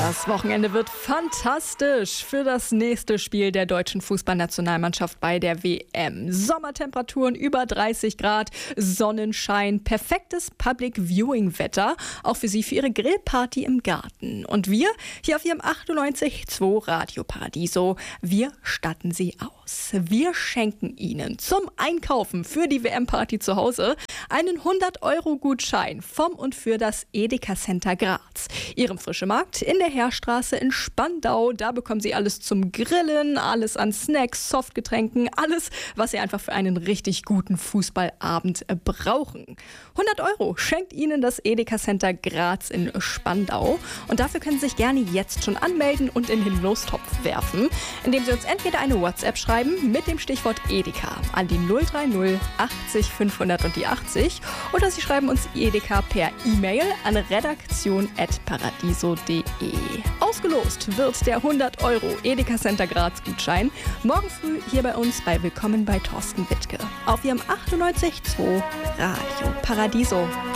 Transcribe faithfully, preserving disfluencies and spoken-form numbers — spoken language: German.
Das Wochenende wird fantastisch für das nächste Spiel der deutschen Fußballnationalmannschaft bei der W M. Sommertemperaturen über dreißig Grad, Sonnenschein, perfektes Public-Viewing-Wetter, auch für Sie für Ihre Grillparty im Garten. Und wir hier auf Ihrem achtundneunzig Komma zwei Radio Paradiso, wir statten Sie aus. Wir schenken Ihnen zum Einkaufen für die W M-Party zu Hause einen hundert Euro Gutschein vom und für das Edeka Center Graz. Ihrem Frischemarkt in der Heerstraße in Spandau. Da bekommen Sie alles zum Grillen, alles an Snacks, Softgetränken, alles, was Sie einfach für einen richtig guten Fußballabend brauchen. hundert Euro schenkt Ihnen das Edeka Center Graz in Spandau. Und dafür können Sie sich gerne jetzt schon anmelden und in den Lostopf werfen, indem Sie uns entweder eine WhatsApp schreiben mit dem Stichwort Edeka an die null drei null achtzig fünfhundert und die achtzig oder Sie schreiben uns Edeka per E-Mail an redaktion at paradiso punkt de. Ausgelost wird der hundert Euro Edeka Center Graz Gutschein morgen früh hier bei uns bei Willkommen bei Thorsten Wittke auf Ihrem achtundneunzig Komma zwei Radio Paradiso.